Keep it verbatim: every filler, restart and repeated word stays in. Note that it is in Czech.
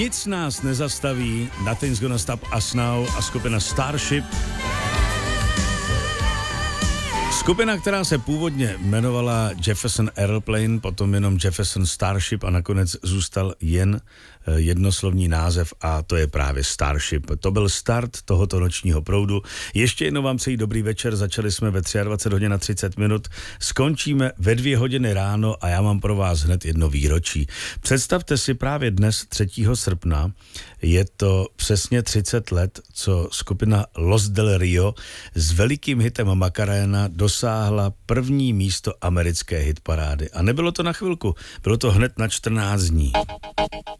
Nic nás nezastaví, Nothing's Gonna Stop Us Now a skupina Starship. Skupina, která se původně jmenovala Jefferson Aeroplane, potom jenom Jefferson Starship a nakonec zůstal jen jednoslovní název a to je právě Starship. To byl start tohoto nočního proudu. Ještě jednou vám přeji dobrý večer, začali jsme ve dvacet tři hodin a třicet minut, skončíme ve dvě hodiny ráno a já mám pro vás hned jedno výročí. Představte si právě dnes třetího srpna, je to přesně třicet let, co skupina Los del Rio s velikým hitem Macarena dosáhla první místo americké hitparády. A nebylo to na chvilku, bylo to hned na čtrnáct dní.